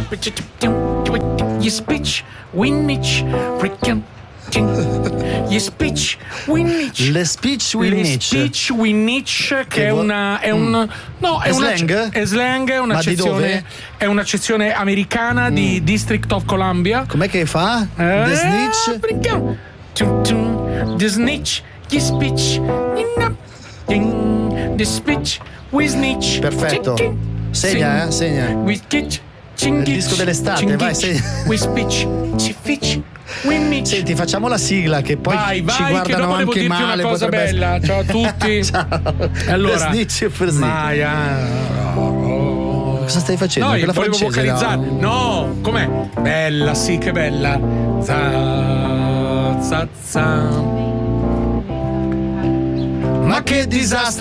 You speech, Winnich, gli speech Winnich. Le speech Winnich. Le speech Winnich, che è un no, è slang? È slang, è un'accezione, è un'accezione americana di District of Columbia. Com'è che fa? The snitch. The snitch, gli speech, the speech, we snitch. Perfetto. Segna, segna. We skitch. Il disco dell'estate, vai, segna. We speech, ci fitch. Senti, facciamo la sigla che poi vai, ci vai, guardano che dopo anche devo dirti male. una cosa bella. Ciao a tutti. Ciao. Allora, cosa stai facendo? No, Quella volevo francese, vocalizzare. No, com'è? Bella, sì, che bella. Za, za, za. Ma che disastro!